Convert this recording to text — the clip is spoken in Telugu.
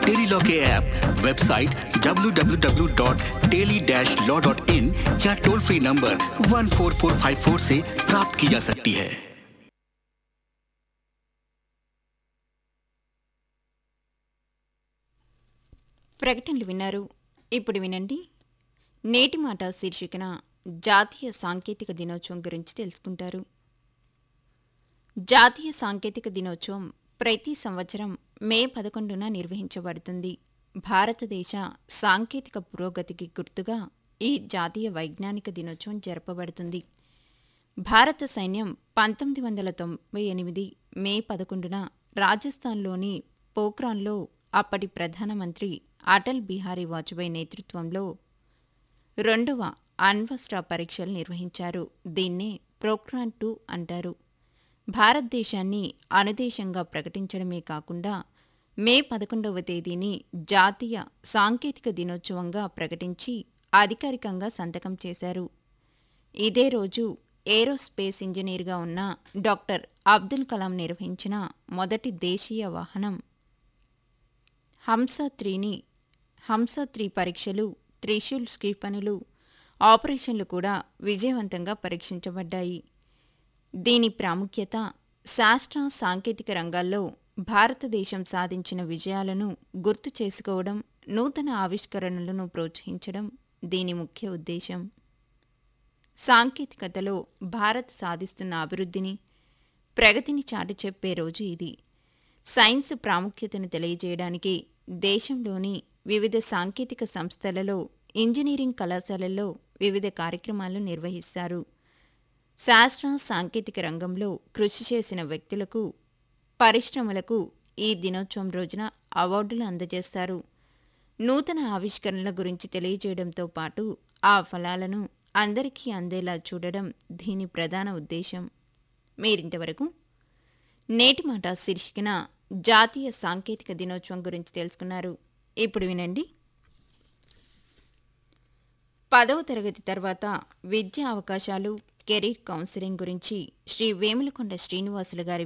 टेलीलॉ के ऐप, वेबसाइट www.teli-law.in या टोल फ्री नंबर 14454 से प्राप्त की जा सकती है। ప్రకటనలు విన్నారు. ఇప్పుడు వినండి. నేటి మాట శీర్షికన జాతీయ సాంకేతిక దినోత్సవం గురించి తెలుసుకుంటారు. జాతీయ సాంకేతిక దినోత్సవం ప్రతి సంవత్సరం మే 11న నిర్వహించబడుతుంది. భారతదేశ సాంకేతిక పురోగతికి గుర్తుగా ఈ జాతీయ వైజ్ఞానిక దినోత్సవం జరపబడుతుంది. భారత సైన్యం 1998 మే 11న రాజస్థాన్లోని పోఖ్రాన్లో అప్పటి ప్రధానమంత్రి అటల్ బిహారీ వాజ్పేయి నేతృత్వంలో రెండవ అణ్వస్త్ర పరీక్షలు నిర్వహించారు. దీన్నే పోఖ్రాన్-2 అంటారు. భారతదేశాన్ని అణుదేశంగా ప్రకటించడమే కాకుండా మే 11వ తేదీని జాతీయ సాంకేతిక దినోత్సవంగా ప్రకటించి అధికారికంగా సంతకం చేశారు. ఇదే రోజు ఏరోస్పేస్ ఇంజనీర్గా ఉన్న డాక్టర్ అబ్దుల్ కలాం నిర్వహించిన మొదటి దేశీయ వాహనం హంస-3 పరీక్షలు, త్రిశూల్ క్షిపణులు ఆపరేషన్లు కూడా విజయవంతంగా పరీక్షించబడ్డాయి. దీని ప్రాముఖ్యత శాస్త్ర సాంకేతిక రంగాల్లో భారతదేశం సాధించిన విజయాలను గుర్తు చేసుకోవడం, నూతన ఆవిష్కరణలను ప్రోత్సహించడం దీని ముఖ్య ఉద్దేశం. సాంకేతికతలో భారత్ సాధిస్తున్న అభివృద్ధిని, ప్రగతిని చాటి చెప్పే రోజు ఇది. సైన్స్ ప్రాముఖ్యతను తెలియజేయడానికి దేశంలోని వివిధ సాంకేతిక సంస్థలలో, ఇంజనీరింగ్ కళాశాలల్లో వివిధ కార్యక్రమాలు నిర్వహిస్తారు. శాస్త్ర సాంకేతిక రంగంలో కృషి చేసిన వ్యక్తులకు, పరిశ్రమలకు ఈ దినోత్సవం రోజున అవార్డులు అందజేస్తారు. నూతన ఆవిష్కరణల గురించి తెలియజేయడంతో పాటు ఆ ఫలాలను అందరికీ అందేలా చూడడం దీని ప్రధాన ఉద్దేశం. మీరింతవరకు నేటి మాట శీర్షికన జాతీయ సాంకేతిక దినోత్సవం గురించి తెలుసుకున్నారు. ఇప్పుడు వినండి. 10వ తరగతి తర్వాత విద్యా అవకాశాలు, కెరీర్ కౌన్సిలింగ్ గురించి శ్రీ వేములకొండ శ్రీనివాసులు గారి